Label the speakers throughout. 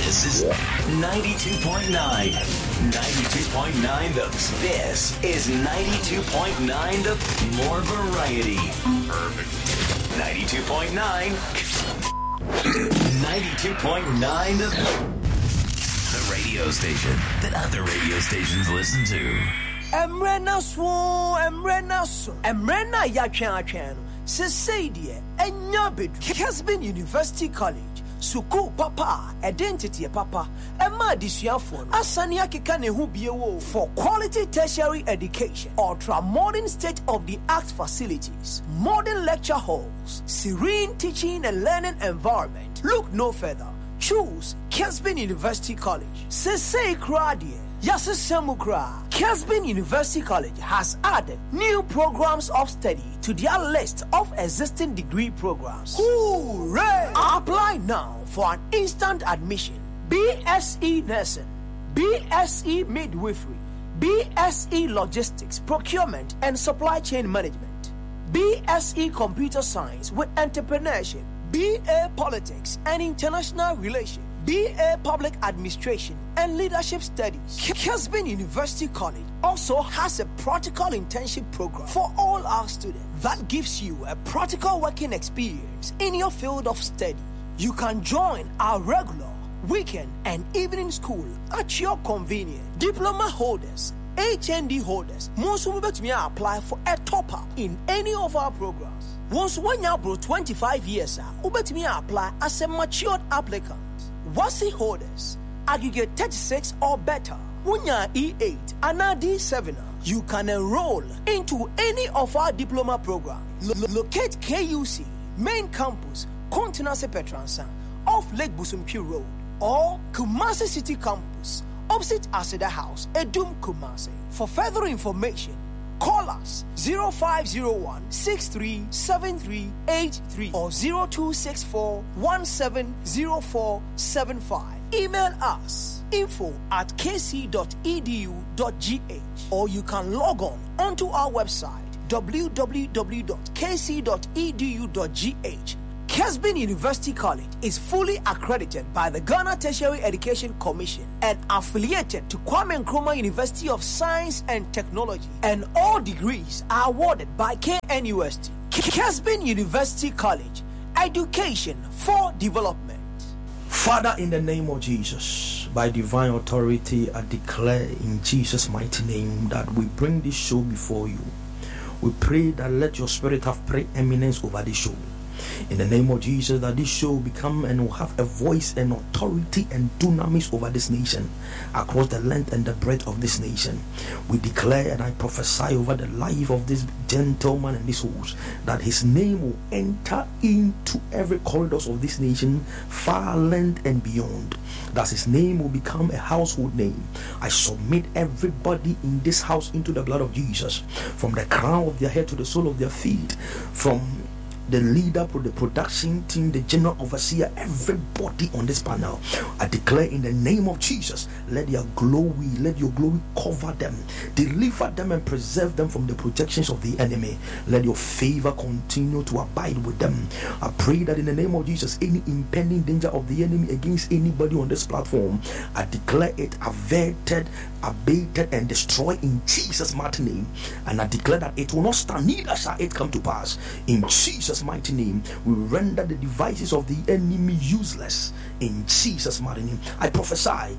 Speaker 1: This is 92.9. 92.9 This is 92.9 the more variety. Perfect. 92.9. 92.9 the radio station that other radio stations listen to.
Speaker 2: Emrena Yachan, Sesadia, and Yabit, Casbin University College. Suku Papa, Identity Papa, Emma Disiafon, Asania Kikane Hubio for quality tertiary education, ultra modern state of the art facilities, modern lecture halls, serene teaching and learning environment. Look no further. Choose Casbin University College. Sesei Kradia. Yasesemukra. Casbin University College has added new programs of study to their list of existing degree programs. Hooray! Apply now for an instant admission. BSc Nursing, BSc Midwifery, BSc Logistics, Procurement and Supply Chain Management, BSc Computer Science with Entrepreneurship, BA Politics and International Relations, BA Public Administration and Leadership Studies. Casbin University College also has a practical internship program for all our students that gives you a practical working experience in your field of study. You can join our regular, weekend and evening school at your convenience. Diploma holders, HND holders, most will apply for a top-up in any of our programs. Once one year bro 25 years, apply as a matured applicant. WASI holders, aggregate 36 or better, Wunya E8 and D7, you can enroll into any of our diploma programs. Locate KUC, main campus, Continental Petransa, off Lake Busumpi Road, or Kumasi City Campus, opposite Aseda House, Edum Kumasi. For further information, call us 0501 637383 or 0264 170475. Email us info@kc.edu.gh or you can log on onto our website www.kc.edu.gh. Casbin University College is fully accredited by the Ghana Tertiary Education Commission and affiliated to Kwame Nkrumah University of Science and Technology, and all degrees are awarded by KNUST. Casbin University College, education for development.
Speaker 3: Father, in the name of Jesus, by divine authority, I declare in Jesus' mighty name that we bring this show before you. We pray that let your spirit have preeminence over this show. In the name of Jesus, that this show will become and will have a voice and authority and dunamis over this nation, across the length and the breadth of this nation. We declare and I prophesy over the life of this gentleman and this host, that his name will enter into every corridors of this nation, far length and beyond. That his name will become a household name. I submit everybody in this house into the blood of Jesus, from the crown of their head to the sole of their feet, from the leader, the production team, the general overseer, everybody on this panel. I declare in the name of Jesus, let your glory cover them, deliver them and preserve them from the projections of the enemy. Let your favor continue to abide with them. I pray that in the name of Jesus, any impending danger of the enemy against anybody on this platform, I declare it averted, abated and destroyed in Jesus' mighty name. And I declare that it will not stand, neither shall it come to pass. In Jesus' mighty name, we render the devices of the enemy useless. In Jesus' mighty name, I prophesy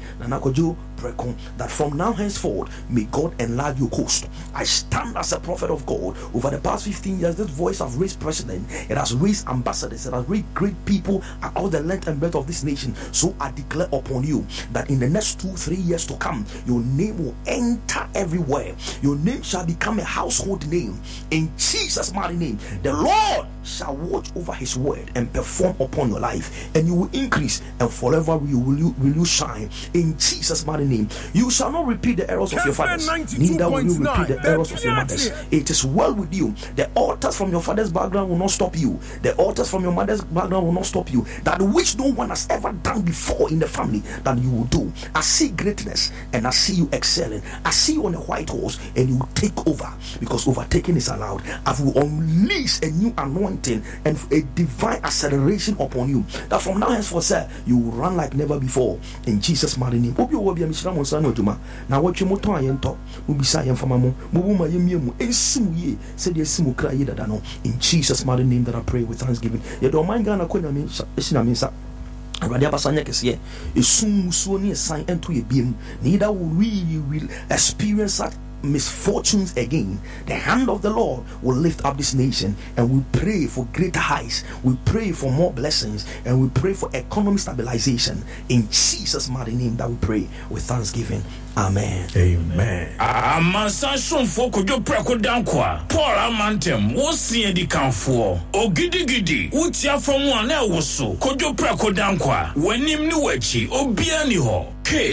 Speaker 3: that from now henceforth, may God enlarge your coast. I stand as a prophet of God. Over the past 15 years, this voice has raised president, it has raised ambassadors, it has raised great people across the length and breadth of this nation. So I declare upon you that in the next 2-3 years to come, your name will enter everywhere. Your name shall become a household name. In Jesus' mighty name, the Lord shall watch over his word and perform upon your life, and you will increase, and forever will you shine. In Jesus' mighty name, you shall not repeat the errors of your fathers, neither will you repeat the errors of your mothers. It is well with you. The altars from your father's background will not stop you. The altars from your mother's background will not stop you. That which no one has ever done before in the family, that you will do. I see greatness and I see you excelling. I see you on a white horse and you will take over, because overtaking is allowed. I will unleash a new anointing anointing and a divine acceleration upon you, that from now henceforth, sir, you will run like never before in Jesus' mighty name. Obi obi amishira mo nsa no adwuma na wotwe mo ton ayento mo bisa yem fama mo mo ma yemiemu ensimu ye said yesimu kra ye dada no in Jesus' mighty name that I pray with thanksgiving. Ye do mind Ghana konya me esina me nsa Radia Basanya Kese, a soon soon sign into a beam. Neither will we experience such misfortunes again. The hand of the Lord will lift up this nation, and we pray for greater heights. We pray for more blessings, and we pray for economic stabilization. In Jesus' mighty name that we pray with thanksgiving. Amen.
Speaker 4: Amen. Amansa shonfo kojo preko dankwa. Paul amantem wo sie di kanfo. Ogidigidi utia from one na woso. Kojo preko dankwa. Wanim ni wachi obia ni ho.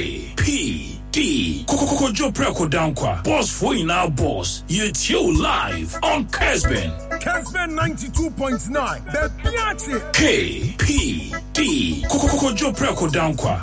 Speaker 4: KPD Kojo preko dankwa. Boss for in our boss. You live on Casben
Speaker 5: 92.9. The Piazzi.
Speaker 4: KPD Kojo preko dankwa.